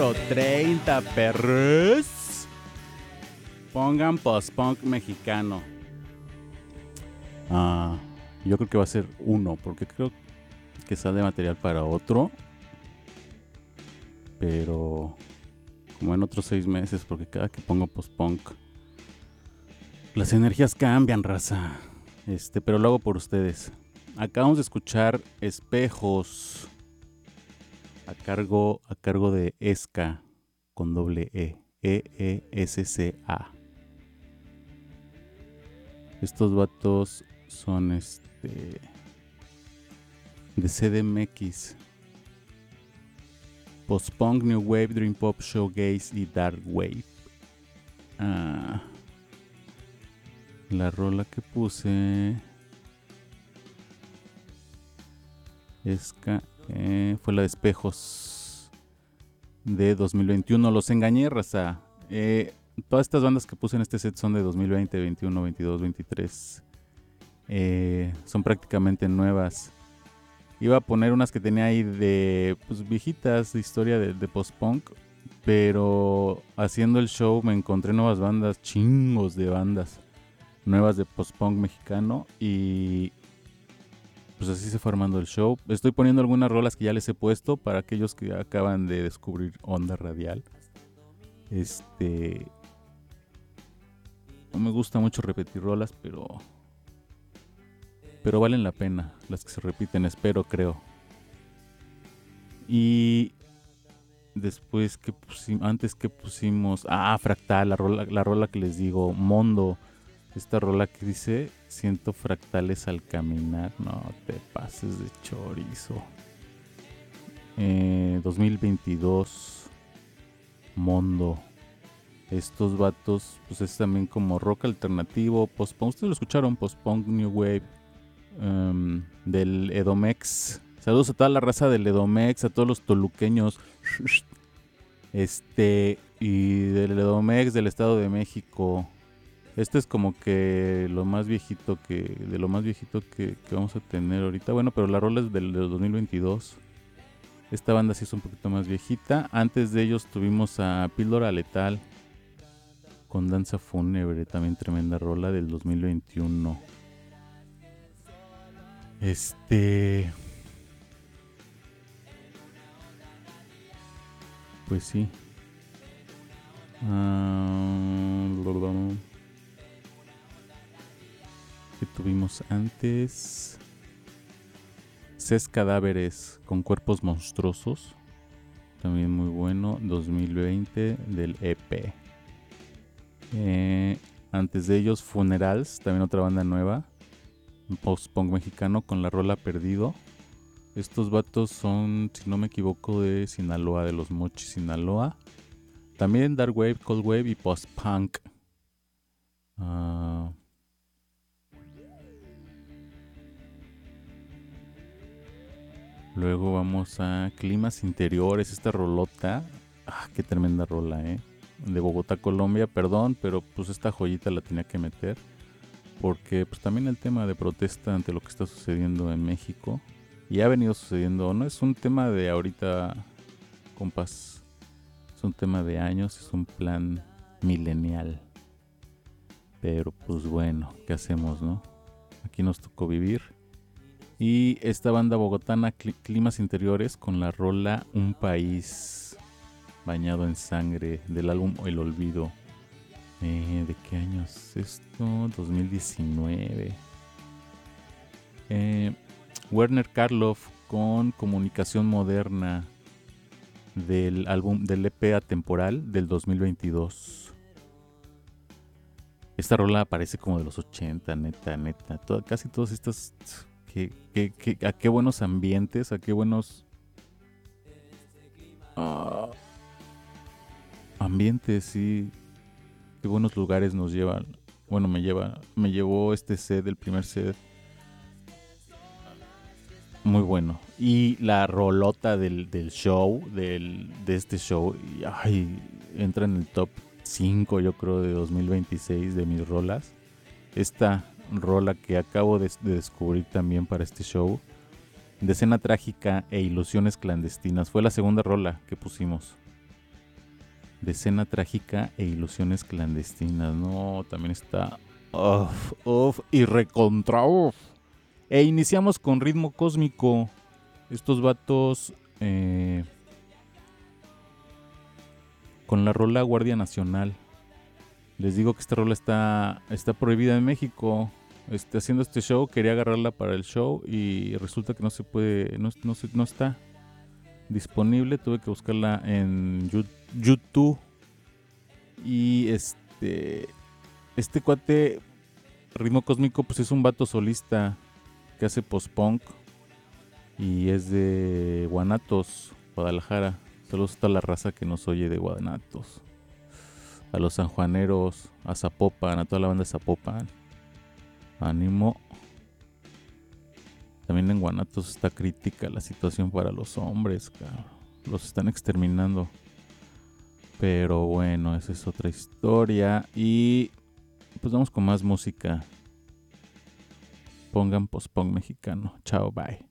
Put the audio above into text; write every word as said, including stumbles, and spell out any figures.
treinta perros. Pongan post-punk mexicano. Ah, yo creo que va a ser uno, porque creo que sale material para otro. Pero como en otros seis meses, porque cada que pongo post-punk, las energías cambian, raza. Este, pero lo hago por ustedes. Acabamos de escuchar Espejos a cargo, a cargo de Esca con doble E, E E S C A. Estos vatos son este de C D M X. Post-punk, New Wave, Dream Pop, Showgaze y Dark Wave. Ah, la rola que puse Esca, eh, fue la de Espejos de dos mil veintiuno. Los engañé, raza. Eh, todas estas bandas que puse en este set son de dos mil veinte, veintiuno, veintidós, veintitrés. Eh, son prácticamente nuevas. Iba a poner unas que tenía ahí de pues, viejitas de historia de, de post-punk, pero haciendo el show me encontré nuevas bandas, chingos de bandas nuevas de post-punk mexicano, y pues así se fue armando el show. Estoy poniendo algunas rolas que ya les he puesto para aquellos que acaban de descubrir Onda Radial. Este, no me gusta mucho repetir rolas, pero pero valen la pena las que se repiten, espero, creo. Y después que pusimos, antes que pusimos, ah, Fractal, la rola, la rola que les digo, Mondo, esta rola que dice, siento fractales al caminar, no te pases de chorizo. Eh, dos mil veintidós, Mondo. Estos vatos, pues es también como rock alternativo, post-punk, ustedes lo escucharon, post-punk, New Wave. Um, del Edomex. Saludos a toda la raza del Edomex, a todos los toluqueños. Este, y del Edomex del Estado de México. Este es como que lo más viejito que, de lo más viejito que, que vamos a tener ahorita. Bueno, pero la rola es del, del dos mil veintidós. Esta banda sí es un poquito más viejita. Antes de ellos tuvimos a Píldora Letal con Danza Fúnebre, también tremenda rola del dos mil veintiuno. Este, pues sí. Uh, ¿Qué tuvimos antes? Ses Cadáveres con Cuerpos Monstruosos, también muy bueno, dos mil veinte del E P. Eh, antes de ellos Funerals, también otra banda nueva, post-punk mexicano con la rola Perdido. Estos vatos son, si no me equivoco, de Sinaloa, de los Mochis, Sinaloa. También Dark Wave, Cold Wave y post-punk. Uh, luego vamos a Climas Interiores, esta rolota. Ah, qué tremenda rola, eh. De Bogotá, Colombia, perdón, pero pues esta joyita la tenía que meter. Porque pues también el tema de protesta ante lo que está sucediendo en México, y ha venido sucediendo, no es un tema de ahorita, compas, es un tema de años, es un plan milenial. Pero pues bueno, ¿qué hacemos, no? Aquí nos tocó vivir. Y esta banda bogotana, Climas Interiores, con la rola Un País Bañado en Sangre, del álbum El Olvido. Eh, ¿De qué año es esto? dos mil diecinueve. Eh, Werner Karloff con Comunicación Moderna, del álbum del E P Atemporal del dos mil veintidós. Esta rola aparece como de los ochenta, neta, neta. Toda, casi todas estas. Que, que, que, a qué buenos ambientes, a qué buenos. Uh, ambientes, sí. Qué buenos lugares nos llevan. Bueno, me lleva, me llevó este set, el primer set. Muy bueno. Y la rolota del, del show, del, de este show, y, ay, entra en el top cinco, yo creo, de dos mil veintiséis de mis rolas. Esta rola que acabo de, de descubrir también para este show, de Escena Trágica e Ilusiones Clandestinas, fue la segunda rola que pusimos. de Escena Trágica e Ilusiones Clandestinas. No, también está uff, uff y recontra uff. E iniciamos con Ritmo Cósmico. Estos vatos eh, con la rola Guardia Nacional. Les digo que esta rola está, está prohibida en México. Este, haciendo este show, quería agarrarla para el show y resulta que no se puede, no, no, se, no está disponible. Tuve que buscarla en YouTube. Y este, este cuate, Ritmo Cósmico, pues es un vato solista que hace post-punk y es de Guanatos, Guadalajara. Saludos a toda la raza que nos oye de Guanatos, a los sanjuaneros, a Zapopan, a toda la banda de Zapopan. Ánimo. También en Guanatos está crítica la situación para los hombres, cabrón. Los están exterminando. Pero bueno, esa es otra historia. Y pues vamos con más música. Pongan post-punk mexicano. Chao, bye.